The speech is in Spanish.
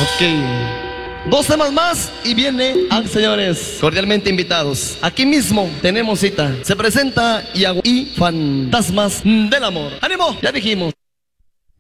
Ok. Dos temas más y viene, señores, cordialmente invitados. Aquí mismo tenemos cita. Se presenta y Fantasmas del Amor. ¡Ánimo! Ya dijimos.